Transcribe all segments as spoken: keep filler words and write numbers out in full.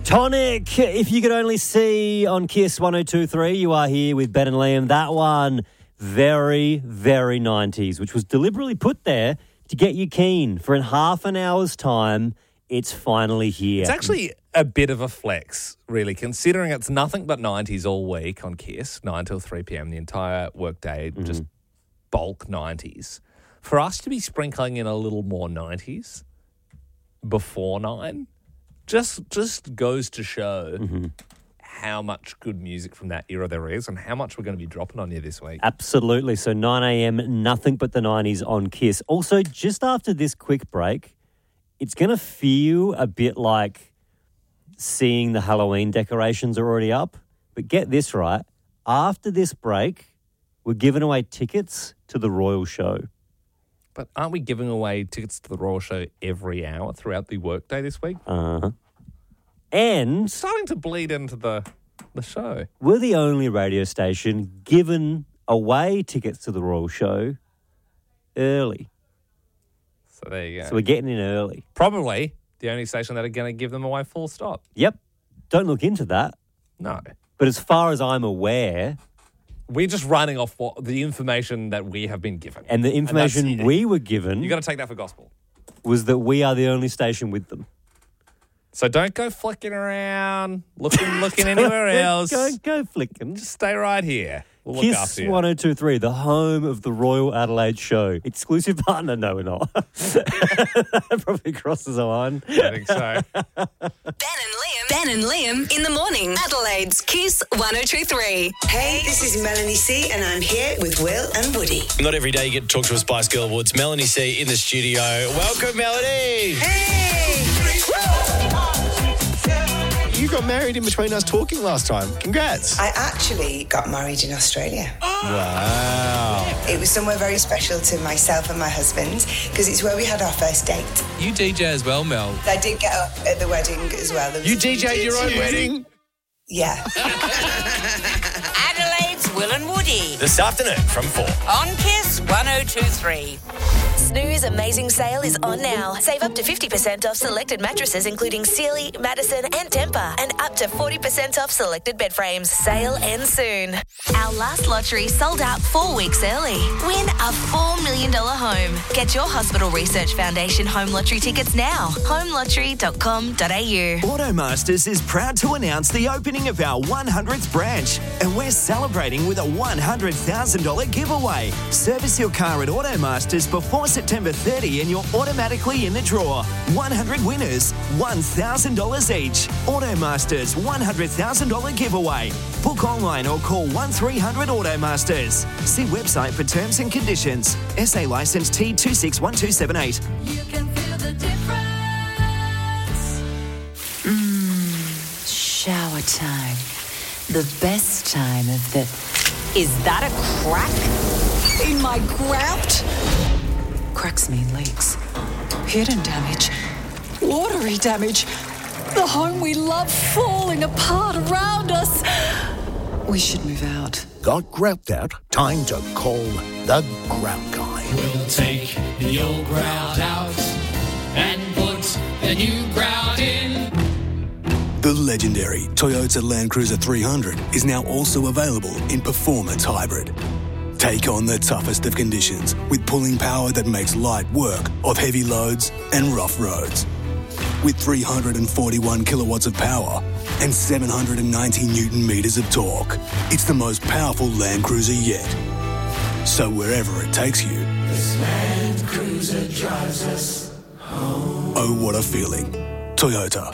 Tonic, if you could only see on Kiss one oh two point three, you are here with Ben and Liam. That one, very, very nineties, which was deliberately put there to get you keen. For in half an hour's time, it's finally here. It's actually a bit of a flex, really, considering it's nothing but nineties all week on Kiss, nine till three p.m, the entire workday, mm-hmm. just bulk nineties. For us to be sprinkling in a little more nineties before nine, just just goes to show mm-hmm. how much good music from that era there is and how much we're going to be dropping on you this week. Absolutely. So nine a.m, nothing but the nineties on Kiss. Also, just after this quick break, it's going to feel a bit like seeing the Halloween decorations are already up. But get this right. After this break, we're giving away tickets to the Royal Show. But aren't we giving away tickets to the Royal Show every hour throughout the workday this week? Uh-huh. And it's starting to bleed into the the show. We're the only radio station giving away tickets to the Royal Show early. So there you go. So we're getting in early. Probably the only station that are going to give them away full stop. Yep. Don't look into that. No. But as far as I'm aware, we're just running off what, the information that we have been given. And the information and we were given... You've got to take that for gospel. ...was that we are the only station with them. So don't go flicking around, looking looking anywhere else. Don't go flicking. Just stay right here. We'll look after Kiss you. one oh two point three, the home of the Royal Adelaide Show. Exclusive partner? No, we're not. That probably crosses the line. I think so. Ben and Liam. Ben and Liam in the morning. Adelaide's Kiss one oh two point three. Hey, this is Melanie C, and I'm here with Will and Woody. Not every day you get to talk to a Spice Girl Woods. Melanie C in the studio. Welcome, Melanie. Hey. You got married in between us talking last time. Congrats. I actually got married in Australia. Oh. Wow. It was somewhere very special to myself and my husband because it's where we had our first date. You D J as well, Mel. I did get up at the wedding as well. You D J'd your own wedding? Yeah. Adelaide's Will and Woody. This afternoon from four. On Kiss one oh two point three. Snooze Amazing Sale is on now. Save up to fifty percent off selected mattresses including Sealy, Madison and Tempur, and up to forty percent off selected bed frames. Sale ends soon. Our last lottery sold out four weeks early. Win a four million dollars home. Get your Hospital Research Foundation home lottery tickets now. home lottery dot com dot a u. Automasters is proud to announce the opening of our one hundredth branch, and we're celebrating with a one hundred thousand dollars giveaway. Service your car at Automasters before September thirtieth and you're automatically in the draw. one hundred winners, one thousand dollars each. Automasters one hundred thousand dollars giveaway. Book online or call one three hundred Automasters. See website for terms and conditions. S A licence T two six one two seven eight. You can feel the difference. Mmm, shower time. The best time of the... Is that a crack in my grout? Cracks mean leaks. Hidden damage. Watery damage. The home we love falling apart around us. We should move out. Got grout out? Time to call the Grout Guy. We'll take the old grout out and put the new grout in. The legendary Toyota Land Cruiser three hundred is now also available in Performance Hybrid. Take on the toughest of conditions with pulling power that makes light work of heavy loads and rough roads. With three hundred forty-one kilowatts of power and seven hundred ninety newton meters of torque, it's the most powerful Land Cruiser yet. So wherever it takes you, this Land Cruiser drives us home. Oh, what a feeling. Toyota.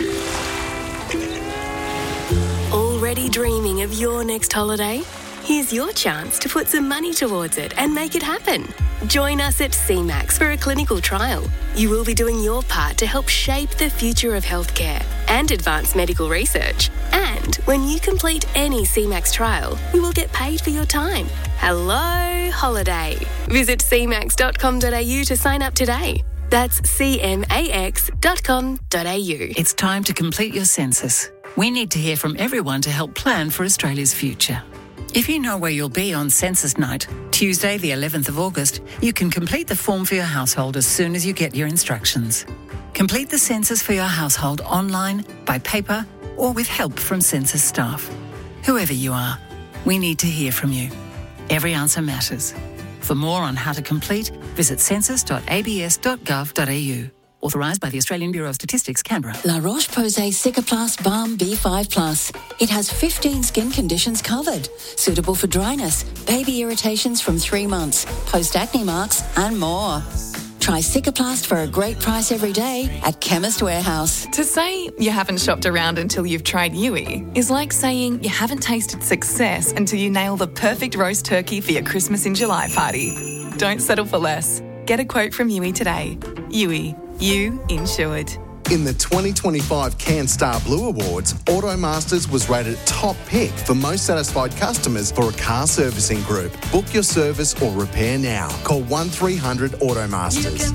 Already dreaming of your next holiday? Here's your chance to put some money towards it and make it happen. Join us at C MAX for a clinical trial. You will be doing your part to help shape the future of healthcare and advance medical research. And when you complete any C MAX trial, you will get paid for your time. Hello, holiday. Visit c max dot com dot a u to sign up today. That's c max dot com dot a u. It's time to complete your census. We need to hear from everyone to help plan for Australia's future. If you know where you'll be on Census Night, Tuesday the eleventh of August, you can complete the form for your household as soon as you get your instructions. Complete the census for your household online, by paper, or with help from census staff. Whoever you are, we need to hear from you. Every answer matters. For more on how to complete, visit census dot a b s dot gov dot a u. Authorised by the Australian Bureau of Statistics, Canberra. La Roche-Posay Cicaplast Balm B five plus. It has fifteen skin conditions covered. Suitable for dryness, baby irritations from three months, post-acne marks and more. Try Cicaplast for a great price every day at Chemist Warehouse. To say you haven't shopped around until you've tried Yui is like saying you haven't tasted success until you nail the perfect roast turkey for your Christmas in July party. Don't settle for less. Get a quote from Yui today. Yui, you insured. In the twenty twenty-five CanStar Blue Awards, Automasters was rated top pick for most satisfied customers for a car servicing group. Book your service or repair now. Call one three hundred Automasters.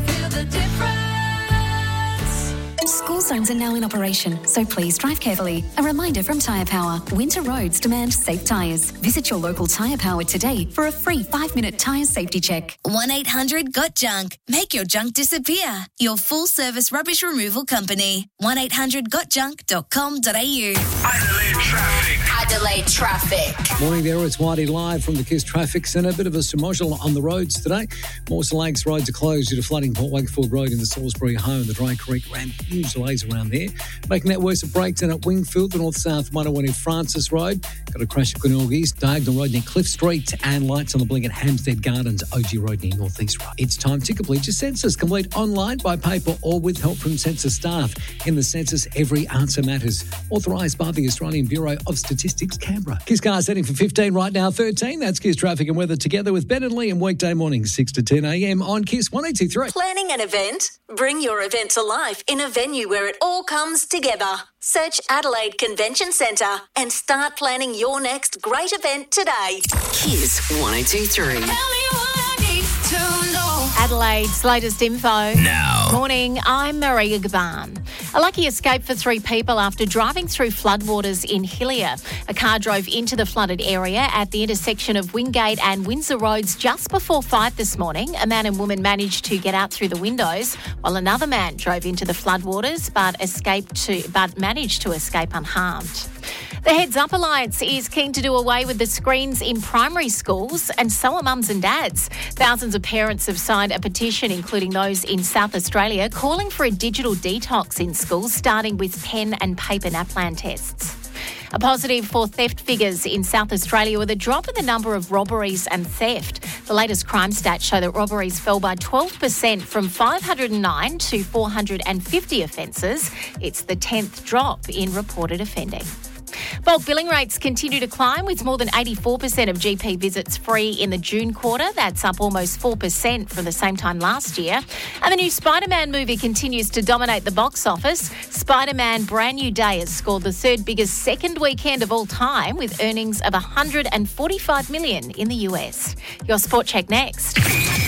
School zones are now in operation, so please drive carefully. A reminder from Tyre Power. Winter roads demand safe tyres. Visit your local Tyre Power today for a free five-minute tyre safety check. one eight hundred got junk. Make your junk disappear. Your full-service rubbish removal company. one eight hundred got junk dot com dot a u. Adelaide traffic. Adelaide traffic. Morning there, it's Whitey live from the KISS Traffic Centre. A bit of a submersible on the roads today. Mawson Lakes roads are closed due to flooding. Port Wakefield Road in the Salisbury Home, the Dry Creek ran huge delays around there. Making that worse, a breakdown at Wingfield, the north-south one oh one in Francis Road. Got a crash at Glenelg East, Diagonal Road near Cliff Street, and lights on the blink at Hampstead Gardens, O G Road near North East Road. It's time to complete your census. Complete online, by paper, or with help from census staff. In the census, every answer matters. Authorised by the Australian Bureau of Statistics, Canberra. KISS cars setting for fifteen right now, thirteen. That's KISS traffic and weather together with Ben and Liam weekday mornings, six to ten a m on KISS one oh two three. Planning an event? Bring your event to life in a venue where it all comes together. Search Adelaide Convention Centre and start planning your next great event today. KISS one oh two three. Adelaide's latest info. Now. Morning, I'm Maria Gaban. A lucky escape for three people after driving through floodwaters in Hillier. A car drove into the flooded area at the intersection of Wingate and Windsor Roads just before five this morning. A man and woman managed to get out through the windows, while another man drove into the floodwaters but escaped to but managed to escape unharmed. The Heads Up Alliance is keen to do away with the screens in primary schools, and so are mums and dads. Thousands of parents have signed a petition, including those in South Australia, calling for a digital detox in schools, starting with pen and paper NAPLAN tests. A positive for theft figures in South Australia with a drop in the number of robberies and theft. The latest crime stats show that robberies fell by twelve percent from five hundred nine to four hundred fifty offences. It's the tenth drop in reported offending. Bulk billing rates continue to climb, with more than eighty-four percent of G P visits free in the June quarter. That's up almost four percent from the same time last year. And the new Spider-Man movie continues to dominate the box office. Spider-Man Brand New Day has scored the third biggest second weekend of all time, with earnings of one hundred forty-five million dollars in the U S. Your Sport Check next.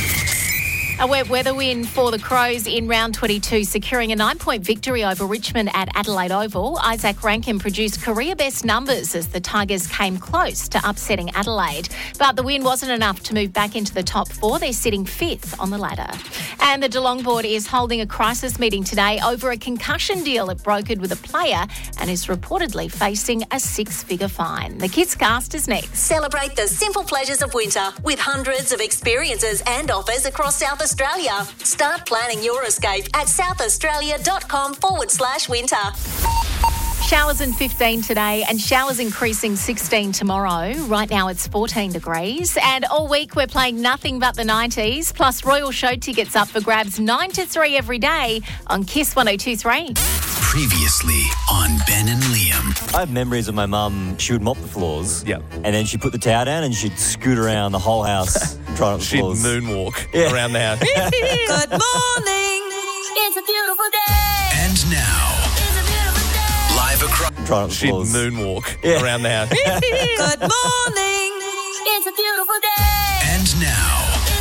A wet weather win for the Crows in round twenty-two, securing a nine-point victory over Richmond at Adelaide Oval. Isaac Rankin produced career-best numbers as the Tigers came close to upsetting Adelaide. But the win wasn't enough to move back into the top four. They're sitting fifth on the ladder. And the Geelong board is holding a crisis meeting today over a concussion deal it brokered with a player and is reportedly facing a six-figure fine. The KISS cast is next. Celebrate the simple pleasures of winter with hundreds of experiences and offers across South Australia. Start planning your escape at southaustralia.com forward slash winter. Showers in fifteen today and showers increasing sixteen tomorrow. Right now it's fourteen degrees. And all week we're playing nothing but the nineties. Plus Royal Show tickets up for grabs nine to three every day on KISS one oh two three. Previously on Ben and Liam. I have memories of my mum. She would mop the floors. Yep. And then she'd put the towel down and she'd scoot around the whole house trying up the She'd floors. moonwalk Yeah. around the house. Good morning. It's a beautiful day. And now, It's a beautiful day. live across. Trying up the She'd floors. moonwalk Yeah. around the house. Good morning. It's a beautiful day. And now,